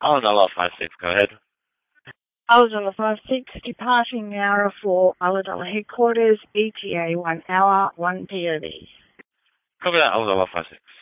Aladala 56, go ahead. Aladala 56, departing Nowra for Aladala headquarters, ETA 1 hour, 1 POV. Copy that, Aladala 56.